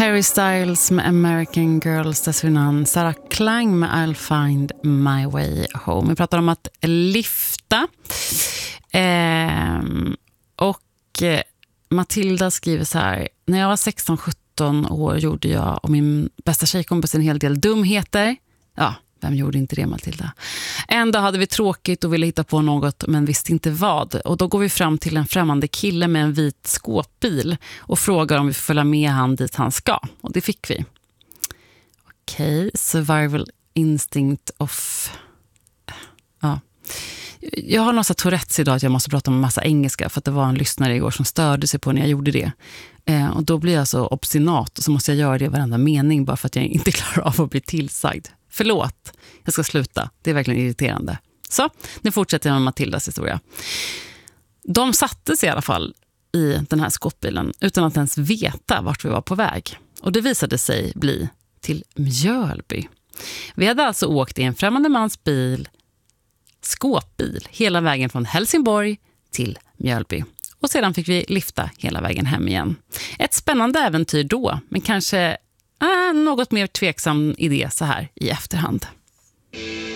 Harry Styles med American Girls, dessförinnan Sarah Klang med I'll Find My Way Home. Vi pratar om att lyfta. Matilda skriver så här: när jag var 16-17 år gjorde jag och min bästa tjejkompis en hel del dumheter. Ja, vem gjorde inte det, Matilda? En dag hade vi tråkigt och ville hitta på något men visste inte vad. Och då går vi fram till en främmande kille med en vit skåpbil och frågar om vi får följa med han dit han ska. Och det fick vi. Okej, survival instinct of... Ja. Jag har några Tourettes idag att jag måste prata om en massa engelska för att det var en lyssnare igår som störde sig på när jag gjorde det. Och då blir jag så obstinat och så måste jag göra det i varenda mening bara för att jag inte klarar av att bli tillsagd. Förlåt, jag ska sluta. Det är verkligen irriterande. Så, nu fortsätter jag med Matildas historia. De satte sig i alla fall i den här skåpbilen utan att ens veta vart vi var på väg. Och det visade sig bli till Mjölby. Vi hade alltså åkt i en främmande mans bil, skåpbil, hela vägen från Helsingborg till Mjölby. Och sedan fick vi lyfta hela vägen hem igen. Ett spännande äventyr då, men kanske något mer tveksam idé så här i efterhand.